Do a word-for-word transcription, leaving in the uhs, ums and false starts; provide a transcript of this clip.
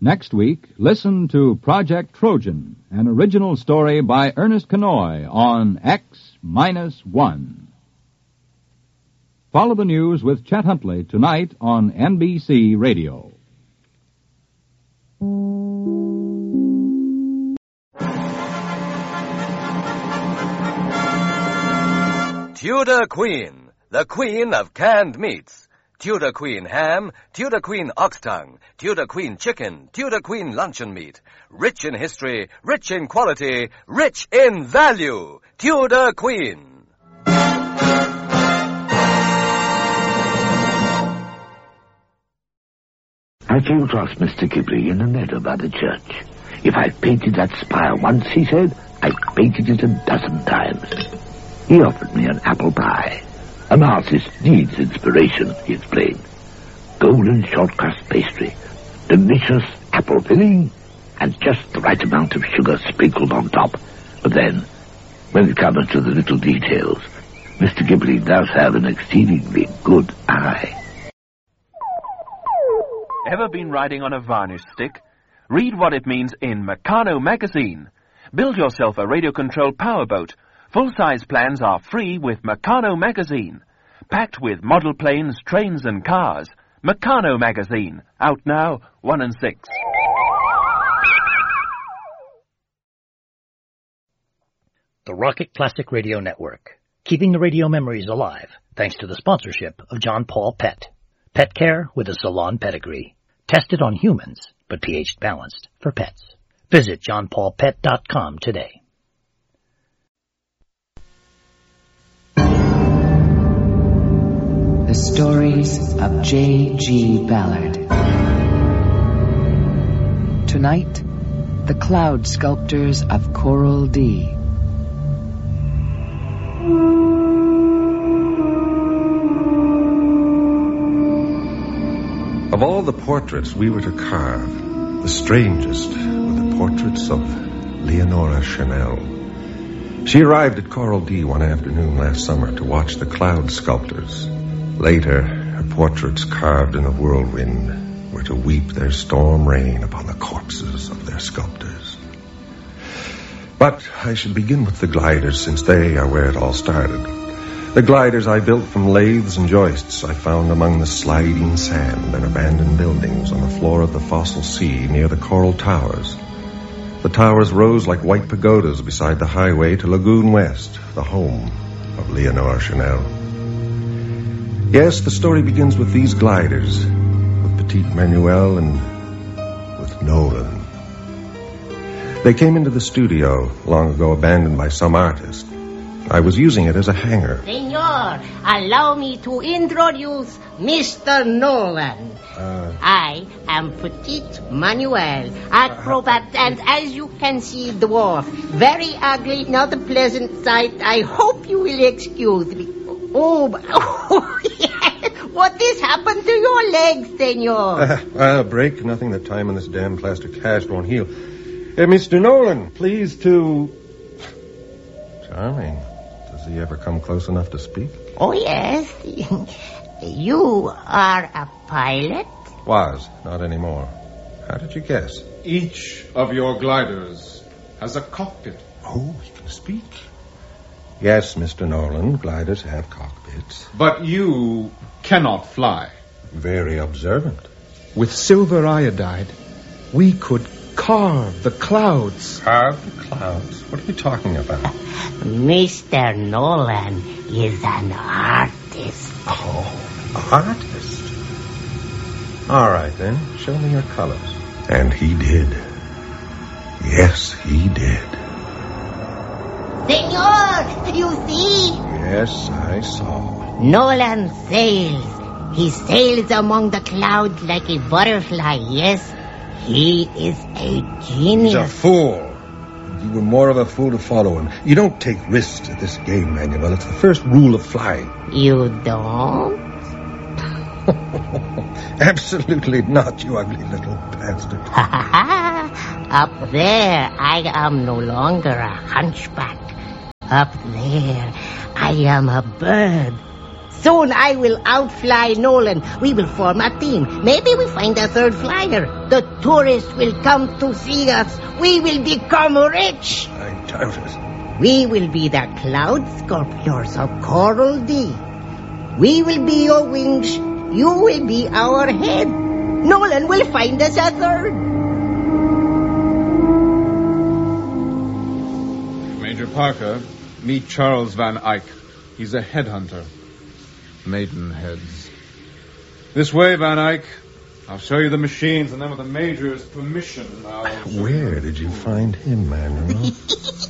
Next week, listen to Project Trojan, an original story by Ernest Kenoy on X minus one. Follow the news with Chet Huntley tonight on N B C Radio. Tudor Queen, the queen of canned meats. Tudor Queen ham, Tudor Queen ox tongue, Tudor Queen chicken, Tudor Queen luncheon meat. Rich in history, rich in quality, rich in value. Tudor Queen. I came across Mister Ghibli in a meadow by the church. If I've painted that spire once, he said, I've painted it a dozen times. He offered me an apple pie. An artist needs inspiration, he explained. Golden short-crust pastry, delicious apple filling, and just the right amount of sugar sprinkled on top. But then, when it comes to the little details, Mister Ghibli does have an exceedingly good eye. Ever been riding on a varnish stick? Read what it means in Meccano magazine. Build yourself a radio-controlled powerboat. Full-size plans are free with Meccano magazine. Packed with model planes, trains, and cars. Meccano magazine. Out now, one and six. The Rocket Classic Radio Network. Keeping the radio memories alive, thanks to the sponsorship of John Paul Pet. Pet care with a salon pedigree. Tested on humans, but pH balanced for pets. Visit john paul pet dot com today. The Stories of J G Ballard. Tonight, The Cloud Sculptors of Coral D. Of all the portraits we were to carve, the strangest were the portraits of Leonora Chanel. She arrived at Coral D one afternoon last summer to watch the cloud sculptors. Later, her portraits carved in a whirlwind were to weep their storm rain upon the corpses of their sculptors. But I should begin with the gliders, since they are where it all started. The gliders I built from lathes and joists I found among the sliding sand and abandoned buildings on the floor of the fossil sea near the coral towers. The towers rose like white pagodas beside the highway to Lagoon West, the home of Leonora Chanel. Yes, the story begins with these gliders, with Petit Manuel and with Nolan. They came into the studio, long ago abandoned by some artist. I was using it as a hangar. Senor, allow me to introduce Mister Nolan. Uh, I am Petit Manuel, acrobat, and as you can see, dwarf. Very ugly, not a pleasant sight. I hope you will excuse me. Oh, oh yes. What has happened to your legs, senor? Uh, a break, nothing that time in this damn plaster cast won't heal. Uh, Mister Nolan, please to... Charming. Does he ever come close enough to speak? Oh, yes. You are a pilot? Was, not anymore. How did you guess? Each of your gliders has a cockpit. Oh, he can speak. Yes, Mister Nolan, gliders have cockpits. But you cannot fly. Very observant. With silver iodide, we could carve the clouds. Carve the clouds? What are you talking about? Mister Nolan is an artist. Oh, artist? All right, then. Show me your colors. And he did. Yes, he did. Senor, you see? Yes, I saw. Nolan sails. He sails among the clouds like a butterfly, yes? He is a genius. He's a fool. You were more of a fool to follow him. You don't take risks at this game, Manuel. It's the first rule of flying. You don't? Absolutely not, you ugly little bastard. Up there, I am no longer a hunchback. Up there, I am a bird Soon I will outfly Nolan. We will form a team. Maybe we find a third flyer. The tourists will come to see us. We will become rich. I doubt it. We will be the cloud sculptors of Coral D. We will be your wings. You will be our head. Nolan will find us a third. Major Parker, meet Charles Van Eyck. He's a headhunter. Maidenheads. This way, Van Eyck. I'll show you the machines, and then with the Major's permission, I'll... Where did you find him, Manuel?